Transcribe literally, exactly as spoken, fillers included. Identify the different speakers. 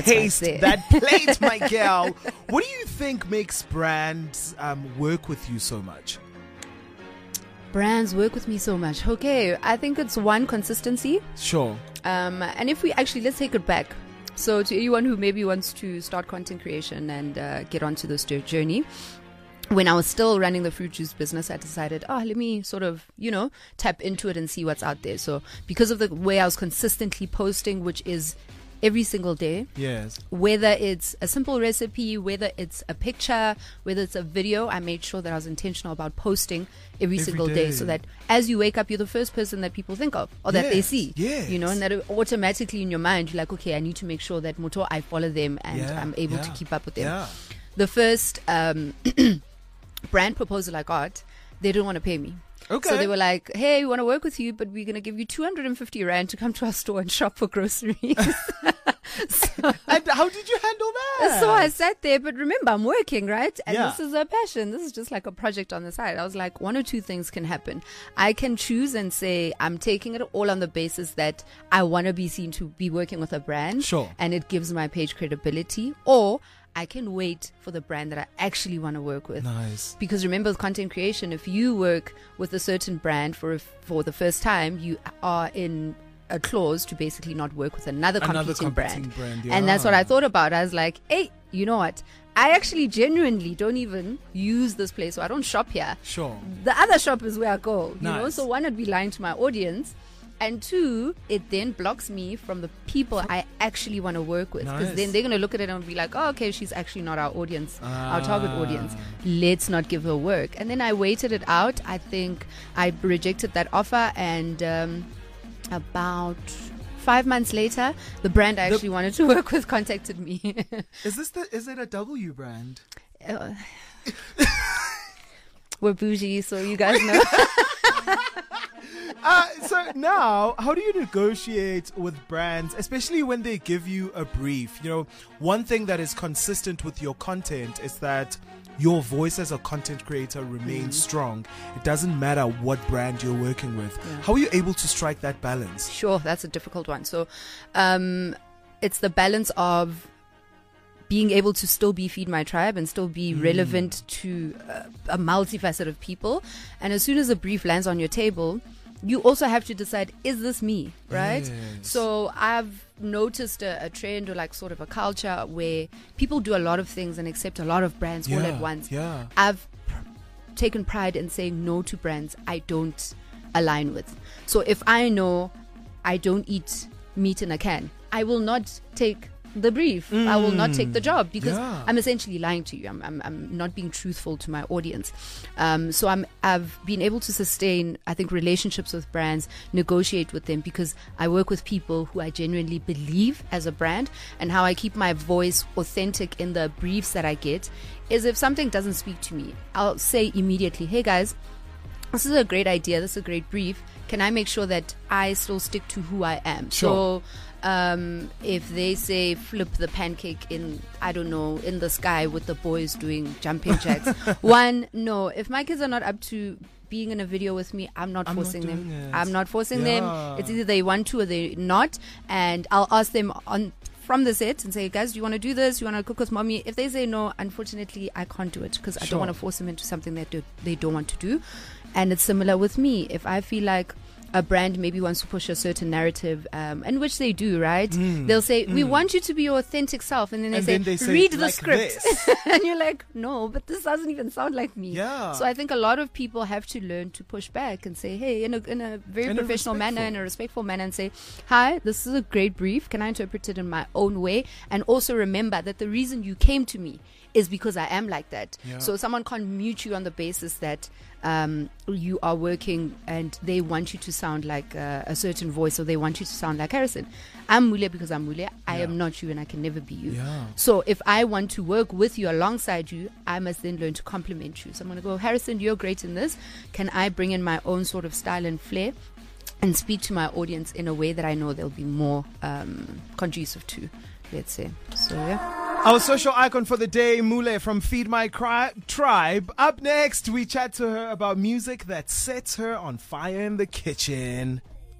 Speaker 1: Taste that plate, my girl. What do you think makes brands um, work with you so much?
Speaker 2: Brands work with me so much. Okay, I think it's one, consistency.
Speaker 1: Sure.
Speaker 2: Um, and if we actually, let's take it back. So to anyone who maybe wants to start content creation and uh, get onto this journey, when I was still running the fruit juice business, I decided, oh, let me sort of, you know, tap into it and see what's out there. So because of the way I was consistently posting, which is every single day,
Speaker 1: yes,
Speaker 2: whether it's a simple recipe, whether it's a picture, whether it's a video, I made sure that I was intentional about posting every, every single day. day so that as you wake up, you're the first person that people think of or that
Speaker 1: yes,
Speaker 2: they see,
Speaker 1: yes.
Speaker 2: you know, and that automatically in your mind, you're like, okay, I need to make sure that Moto, I follow them and
Speaker 1: yeah,
Speaker 2: I'm able
Speaker 1: yeah,
Speaker 2: to keep up with them.
Speaker 1: Yeah.
Speaker 2: The first um, brand proposal I got, they didn't want to pay me.
Speaker 1: Okay.
Speaker 2: So they were like, hey, we want to work with you, but we're going to give you two hundred fifty rand to come to our store and shop for groceries.
Speaker 1: so, and how did you handle that?
Speaker 2: So I sat there, but remember, I'm working, right? And
Speaker 1: yeah.
Speaker 2: this is a passion. This is just like a project on the side. I was like, one or two things can happen. I can choose and say, I'm taking it all on the basis that I want to be seen to be working with a brand.
Speaker 1: Sure.
Speaker 2: And it gives my page credibility. Or I can wait for the brand that I actually want to work with.
Speaker 1: Nice.
Speaker 2: Because remember, with content creation, if you work with a certain brand for a, for the first time, you are in a clause to basically not work with another competing,
Speaker 1: another competing
Speaker 2: brand.
Speaker 1: brand yeah.
Speaker 2: And that's what I thought about. I was like, hey, you know what? I actually genuinely don't even use this place, so I don't shop here.
Speaker 1: Sure.
Speaker 2: The other shop is where I go. You
Speaker 1: nice.
Speaker 2: know, so one, I'd be lying to my audience. And two, it then blocks me from the people I actually want to work with. Because
Speaker 1: nice.
Speaker 2: then they're going to look at it and be like, oh, okay, she's actually not our audience,
Speaker 1: ah.
Speaker 2: our target audience. Let's not give her work. And then I waited it out. I think I rejected that offer. And um, about five months later, the brand I actually the wanted to work with contacted me.
Speaker 1: Is this the, is it a W brand?
Speaker 2: Uh, we're bougie, so you guys know.
Speaker 1: Uh, so now, how do you negotiate with brands, especially when they give you a brief? You know, one thing that is consistent with your content is that your voice as a content creator remains mm. strong. It doesn't matter what brand you're working with. Yeah. How are you able to strike that balance?
Speaker 2: Sure, that's a difficult one. So um, it's the balance of being able to still be Feed My Tribe and still be mm. relevant to uh, a multifaceted of people. And as soon as a brief lands on your table, you also have to decide, is this me, right?
Speaker 1: Yes.
Speaker 2: So I've noticed a, a trend or like sort of a culture where people do a lot of things and accept a lot of brands
Speaker 1: yeah,
Speaker 2: all at once.
Speaker 1: Yeah.
Speaker 2: I've pr- taken pride in saying no to brands I don't align with. So if I know I don't eat meat in a can, I will not take the brief. Mm. I will not take the job because
Speaker 1: yeah.
Speaker 2: I'm essentially lying to you. I'm, I'm, I'm not being truthful to my audience. Um, so I'm, I've been able to sustain, I think, relationships with brands, negotiate with them because I work with people who I genuinely believe as a brand. And how I keep my voice authentic in the briefs that I get is if something doesn't speak to me, I'll say immediately, hey guys, this is a great idea. This is a great brief. Can I make sure that I still stick to who I am?
Speaker 1: Sure.
Speaker 2: So um, if they say flip the pancake in, I don't know, in the sky with the boys doing jumping jacks. One, no. If my kids are not up to being in a video with me, I'm not
Speaker 1: I'm
Speaker 2: forcing
Speaker 1: not
Speaker 2: them.
Speaker 1: it.
Speaker 2: I'm not forcing
Speaker 1: yeah.
Speaker 2: them. It's either they want to or they not. And I'll ask them on from the set and say, guys, do you want to do this? You want to cook with mommy? If they say no, unfortunately, I can't do it because
Speaker 1: sure.
Speaker 2: I don't want to force them into something that do, they don't want to do. And it's similar with me. If I feel like a brand maybe wants to push a certain narrative, um, and which they do, right?
Speaker 1: Mm,
Speaker 2: They'll say, we
Speaker 1: mm.
Speaker 2: want you to be your authentic self. And then they,
Speaker 1: and
Speaker 2: say,
Speaker 1: then they say,
Speaker 2: read the
Speaker 1: like
Speaker 2: script. And you're like, no, but this doesn't even sound like me.
Speaker 1: Yeah.
Speaker 2: So I think a lot of people have to learn to push back and say, hey, in a, in a very
Speaker 1: in
Speaker 2: professional
Speaker 1: a
Speaker 2: manner, in a respectful manner, and say, hi, this is a great brief. Can I interpret it in my own way? And also remember that the reason you came to me is because I am like that.
Speaker 1: Yeah.
Speaker 2: So someone can't mute you on the basis that um, you are working and they want you to sound like uh, a certain voice, or they want you to sound like Harrison. I'm Mule because I'm Mule. I
Speaker 1: yeah.
Speaker 2: am not you and I can never be you.
Speaker 1: Yeah.
Speaker 2: So if I want to work with you alongside you, I must then learn to complement you. So I'm going to go, Harrison, you're great in this. Can I bring in my own sort of style and flair and speak to my audience in a way that I know they'll be more um, conducive to, let's say. So, yeah.
Speaker 1: Our social icon for the day, Mule from Feed My Cry- Tribe. Up next, we chat to her about music that sets her on fire in the kitchen.